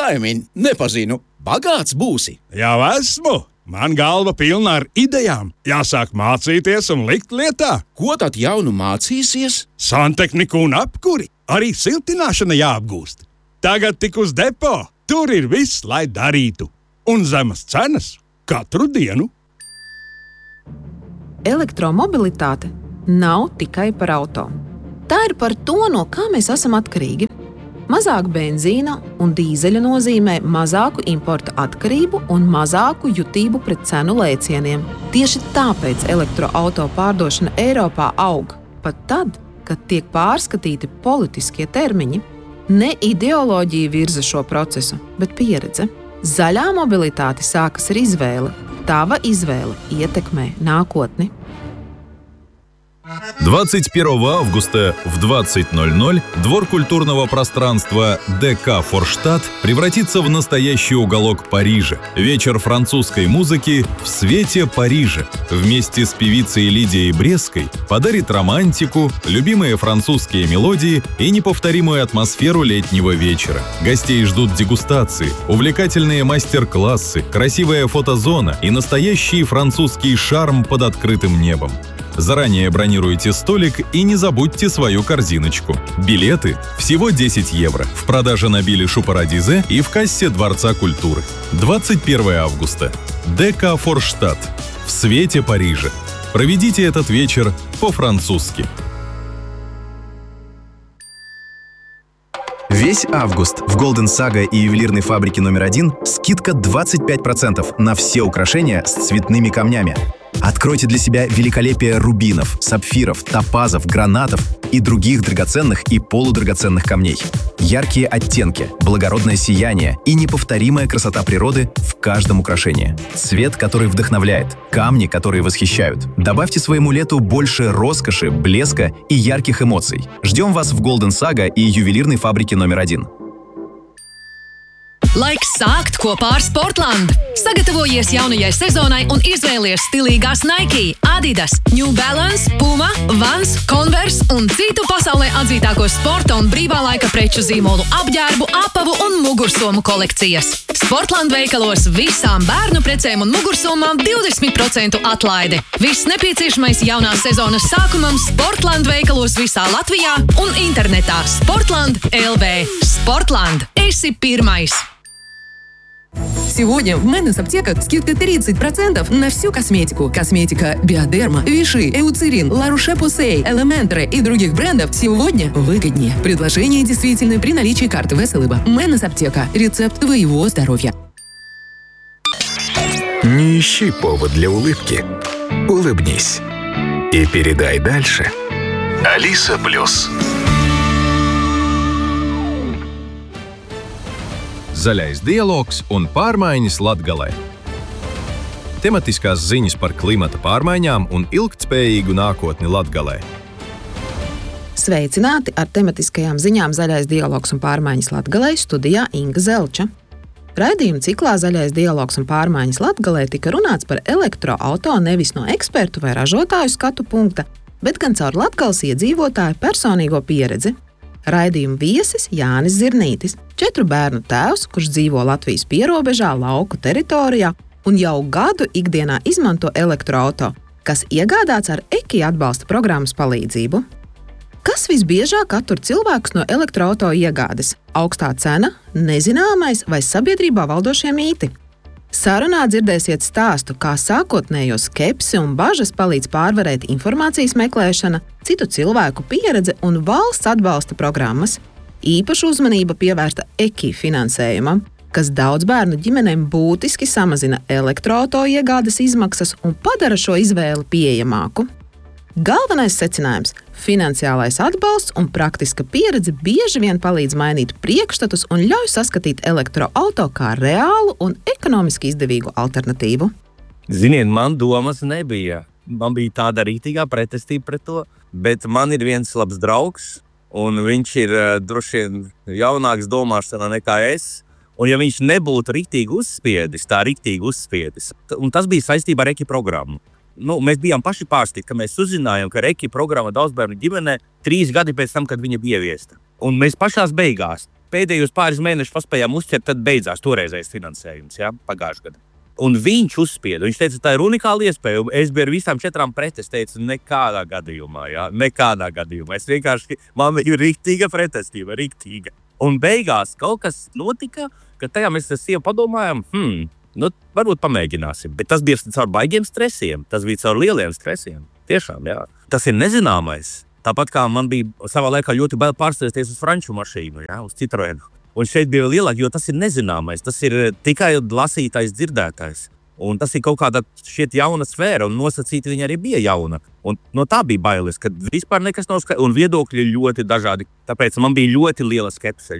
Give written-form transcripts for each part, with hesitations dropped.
Aimiņ, nepazinu. Bagāts būsi. Jau esmu. Man galva pilna ar idejām. Jāsāk mācīties un likt lietā. Ko tad jaunu mācīsies? Santehniku un apkuri. Arī siltināšana jāapgūst. Tagad tik uz depo. Tur ir viss, lai darītu. Un zemas cenas katru dienu. Elektromobilitāte nav tikai par auto. Tā ir par to, no kā mēs esam atkarīgi. Mazāk benzīna un dīzeļa nozīmē mazāku importa atkarību un mazāku jutību pret cenu lēcieniem. Tieši tāpēc elektroauto pārdošana Eiropā aug. Pat tad, kad tiek pārskatīti politiskie termiņi, ne ideoloģija virza šo procesu, bet pieredze. Zaļā mobilitāte sākas ar izvēli. Tava izvēle ietekmē нākotni. 21 августа в 20:00 двор культурного пространства ДК «Форштадт» превратится в настоящий уголок Парижа. Вечер французской музыки в свете Парижа. Вместе с певицей Лидией Брестской подарит романтику, любимые французские мелодии и неповторимую атмосферу летнего вечера. Гостей ждут дегустации, увлекательные мастер-классы, красивая фотозона и настоящий французский шарм под открытым небом. Заранее бронируйте столик и не забудьте свою корзиночку. Билеты всего 10 евро. В продаже на Билишу Парадизе и в кассе Дворца культуры. 21 августа. ДК «Форштадт» в свете Парижа. Проведите этот вечер по-французски. Весь август в Golden Saga и ювелирной фабрике номер 1 скидка 25% на все украшения с цветными камнями. Откройте для себя великолепие рубинов, сапфиров, топазов, гранатов и других драгоценных и полудрагоценных камней. Яркие оттенки, благородное сияние и неповторимая красота природы в каждом украшении. Цвет, который вдохновляет, камни, которые восхищают. Добавьте своему лету больше роскоши, блеска и ярких эмоций. Ждем вас в Golden Saga и ювелирной фабрике номер 1. Laiks sākt kopā ar Sportland. Sagatavojies jaunajai sezonai un izvēlies stilīgās Nike, Adidas, New Balance, Puma, Vans, Converse un citu pasaulē atzītāko sporta un brīvā laika preču zīmolu apģērbu, apavu un mugursomu kolekcijas. Sportland veikalos visām bērnu precēm un mugursomām 20% atlaide. Viss nepieciešamais jaunās sezonas sākumam Sportland veikalos visā Latvijā un internetā Sportland LV. Sportland. Esi pirmais! Сегодня в Мэннес аптеках скидка 30% на всю косметику. Косметика Биодерма, Виши, Эуцерин, Ла Роше-Посей, Элементре и других брендов сегодня выгоднее. Предложение действительно при наличии карты Веселыба. Мэннес аптека. Рецепт твоего здоровья. Не ищи повод для улыбки. Улыбнись. И передай дальше. Алиса Плюс. Zaļais dialogs un pārmaiņas Latgalē. Tematiskās ziņas par klimata pārmaiņām un ilgtspējīgu nākotni Latgalē. Sveicināti ar tematiskajām ziņām Zaļais dialogs un pārmaiņas Latgalē studijā Inga Zelča. Raidījuma ciklā Zaļais dialogs un pārmaiņas Latgalē tika runāts par elektroauto nevis no ekspertu vai ražotāju skatu punkta, bet gan caur Latgales iedzīvotāju personīgo pieredzi. Raidījuma viesis Jānis Zirnītis, 4 bērnu tēvs, kurš dzīvo Latvijas pierobežā, lauku teritorijā un jau gadu ikdienā izmanto elektroauto, kas iegādāts ar EKI atbalsta programmas palīdzību. Kas visbiežāk attur cilvēkus no elektroauto iegādes? Augstā cena, nezināmais vai sabiedrībā valdošie mīti? Sarunā dzirdēsiet stāstu, kā sākotnējo skepsi un bažas palīdz pārvarēt informācijas meklēšana, citu cilvēku pieredze un valsts atbalsta programmas. Īpaša uzmanība pievērsta EKI finansējumam, kas daudz bērnu ģimenēm būtiski samazina elektroauto iegādes izmaksas un padara šo izvēli pieejamāku. Galvenais secinājums – finansiālais atbalsts un praktiska pieredze bieži vien palīdz mainīt priekšstatus un ļauj saskatīt elektroauto kā reālu un ekonomiski izdevīgu alternatīvu. Ziniet, man domas nebija. Man bija tāda rītīgā pretestība pret to, bet man ir viens labs draugs, un viņš ir droši vien jaunāks domāšanā nekā es. Un ja viņš nebūtu riktīgi uzspiedis, un tas bija saistībā ar EKI programmu. Mēs bijām paši pārsteigti, ka mēs uzzinājām, ka EKI programma daudzbērnu ģimenē 3 gadi pēc tam, kad viņa bija ieviesta. Un mēs pašās beigās pēdējos pāris mēnešus paspējām uzķert, tad beidzās toreizējais finansējums, pagājušajā gadā. Un viņš uzspieda. Viņš teica, tā ir unikāla iespēja. Es biju ar visām 4 pret. Es teicu, nekādā gadījumā. Es vienkārši, man ir riktīga pretestība, riktīga. Un beigās kaut kas notika, ka tajā mēs ar sievu padomājām, varbūt pamēģināsim. Bet tas bija caur baigiem stresiem. Tas bija caur lieliem stresiem. Tiešām, jā. Tas ir nezināmais. Tāpat kā man bija savā laikā ļoti bail pārstāties uz franču mašīnu, uz Citroenu. Un šeit bija lielāk, jo tas ir nezināmais. Tas ir tikai lasītais, dzirdētais. Un tas ir kaut kāda šķiet jauna sfēra, un nosacīti viņa arī bija jauna. Un no tā bija bailes, kad vispār nekas nav skaidrs, un viedokļi ļoti dažādi. Tāpēc man bija ļoti liela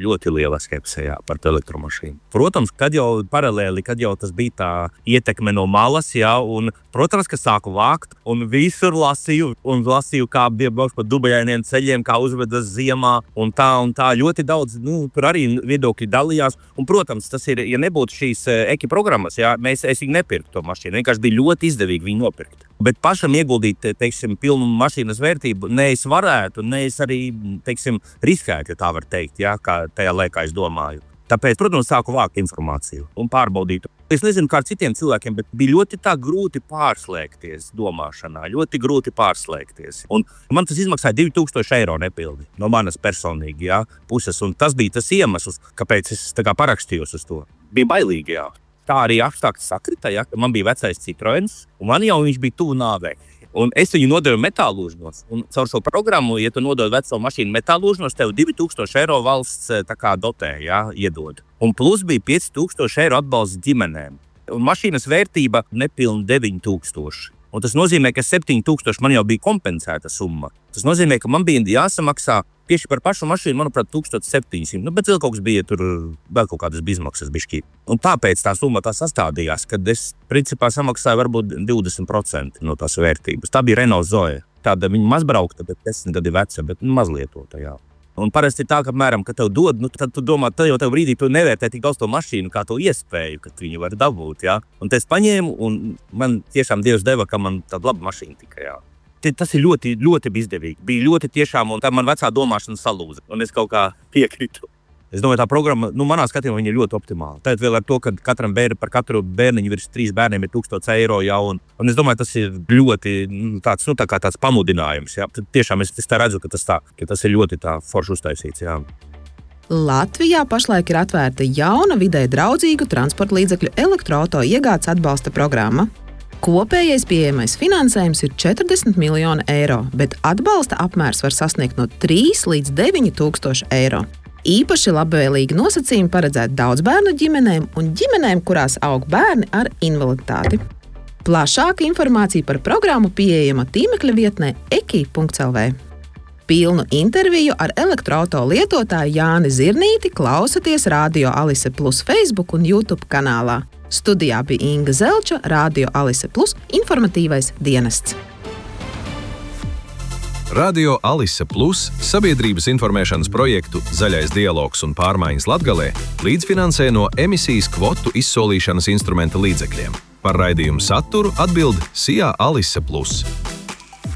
skepse par elektromašīnu. Protams, kad jau paralēli, kad jau tas bija tā ietekme no malas, un, protams, ka sāku vākt, un visur lasīju, kā bija braukt pa dubajainiem ceļiem, kā uzvedas ziemā, un tā ļoti daudz, tur arī viedokļi dalījās. Un, protams, tas ir, ja nebūtu šīs eki programmas, es viņu nepirktu to mašīnu, vienkārši bija ļoti izdevīgi viņu nopirkt. Bet pašam ieguldīt, pilnu mašīnas vērtību, ne es varētu, ne es arī, riskētu, ja tā var teikt, kā tajā laikā es domāju. Tāpēc, protams, sāku vākt informāciju un pārbaudīt. Es nezinu, kā ar citiem cilvēkiem, bet bija ļoti grūti pārslēgties domāšanā, ļoti grūti pārslēgties. Un man tas izmaksāja 2000 eiro nepildi no manas personīgi puses, un tas bija tas iemesls, kāpēc es parakstījos uz to. Bija bailīgi, Tā arī apstākļi sakrita, man bija vecais Citroens, un man jau viņš bija tuvu nāvei. Un es viņu nodevu metālūžnos, un caur šo programmu, ja tu nodod veco mašīnu metālūžnos, tev 2000 eiro valsts dotē, iedod. Un plus bija 5000 eiro atbalsts ģimenēm. Un mašīnas vērtība nepilni 9000. Un tas nozīmē, ka 7000 man jau bija kompensēta summa. Tas nozīmē, ka man bija jāsamaksā tieši par pašu mašīnu, manuprāt, 1700. Bet vēl kaut kas bija tur, vēl kaut kādas izmaksas bišķī. Un tāpēc tā summa tā sastādījās, kad es principā samaksāju varbūt 20% no tās vērtības. Tā bija Renault Zoe. Tāda viņa mazbraukta, bet 10 gadi veca, bet mazlietota, Un parasti tā, ka, apmēram, ka tev dod, tad tu domā, tad jau tev brīdī tu nevērtē tik daudz to mašīnu, kā to iespēju, ka viņu var dabūt, Un es paņēmu, un man tiešām Dievs deva, ka man tāda laba mašīna tika, Tas ir ļoti, ļoti izdevīgi. Bija ļoti tiešām, un tā man vecā domāšana salūza, un es kaut kā piekritu. Es domāju, tā programma, manā skatījumā viņa ir ļoti optimāla. Tad vēl ar to, ka par katru bērniņu virs 3 bērniem ir 1000 eiro, un es domāju, tas ir ļoti tāds pamudinājums, Tad tiešām es tā redzu, ka tas ir ļoti tā forši uztaisīts, Latvijā pašlaik ir atvērta jauna vidē draudzīgu transporta līdzekļu elektroauto iegādes atbalsta programma. Kopējais pieejamais finansējums ir 40 miljoni eiro, bet atbalsta apmērs var sasniegt no 3 līdz 9 tūkstoši eiro. Īpaši labvēlīgi nosacījumi paredzēti daudzbērnu ģimenēm un ģimenēm, kurās aug bērni ar invaliditāti. Plašāka informācija par programmu pieejama tīmekļa vietnē eki.lv. Pilnu interviju ar elektroauto lietotāju Jāni Zirnīti klausaties Radio Alise Plus Facebook un YouTube kanālā. Studijā bija Inga Zelča, Radio Alise Plus informatīvais dienests. Radio Alise Plus sabiedrības informēšanas projektu Zaļais dialogs un pārmaiņas Latgalē līdzfinansē no emisijas kvotu izsolīšanas instrumenta līdzekļiem. Par raidījumu saturu atbild SIA Alise Plus.